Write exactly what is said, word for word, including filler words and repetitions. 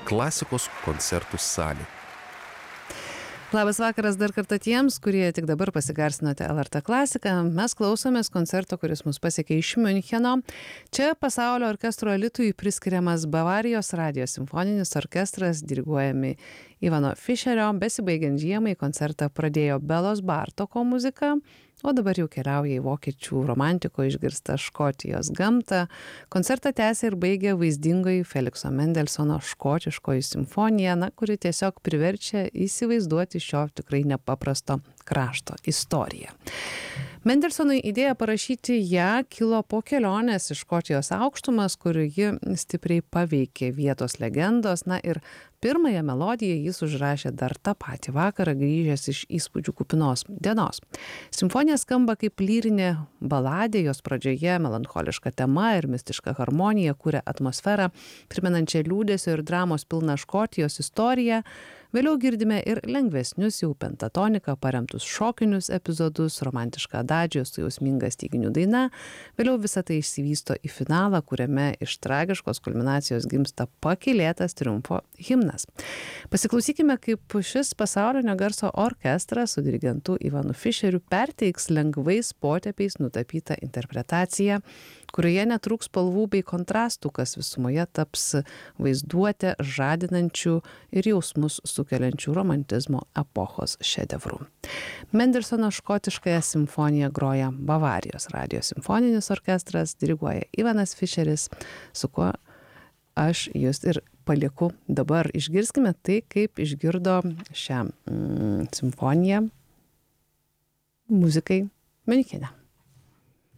klasikos koncertų salė. Labas vakaras dar kartą tiems, kurie tik dabar pasigarsinote L R T klasiką. Mes klausomės koncerto, kuris mus pasiekė iš Miuncheno. Čia pasaulio orkestro elitui priskiriamas Bavarijos radijo simfoninis orkestras, diriguojami Ivano Fischerio. Besibaigiant žiemai koncertą pradėjo Belos Bartoko muzika, o dabar jau keliauja į vokiečių romantiko išgirstą Škotijos gamtą. Koncertą tęsė ir baigė vaizdingoji Felikso Mendelsono škotiškoji simfonija, na, kuri tiesiog priverčia įsivaizduoti šio tikrai nepaprasto krašto istoriją. Mendelsonui idėja parašyti ją kilo po kelionės iš Škotijos aukštumas, kur ji stipriai paveikė vietos legendos, na ir pirmąją melodiją jis užrašė dar tą patį vakarą grįžęs iš įspūdžių kupinos dienos. Simfonija skamba kaip lyrinė baladė, jos pradžioje melancholiška tema ir mistiška harmonija kuria atmosferą, primenančią liūdesio ir dramos pilną Škotijos istoriją. Vėliau girdime ir lengvesnius jau pentatonika paremtus šokinius epizodus, romantišką adadžio su jausminga styginių daina. Vėliau visa tai išsivysto į finalą, kuriame iš tragiškos kulminacijos gimsta pakylėtas triumfo himnas. Pasiklausykime, kaip šis pasaulinio garso orkestras su dirigentu Ivanu Fischeriu perteiks lengvais potėpiais nutapytą interpretaciją, kurioje netrūks spalvų bei kontrastų, kas visumoje taps vaizduotę žadinančių ir jausmus sukeliančių romantizmo epochos šedevrų. Mendelsono škotiškąją simfoniją groja Bavarijos radijo simfoninis orkestras, diriguoja Ivanas Fischeris, su kuo aš jūs ir palieku dabar. Išgirskime tai, kaip išgirdo šią mm, simfoniją muzikai Miunchene.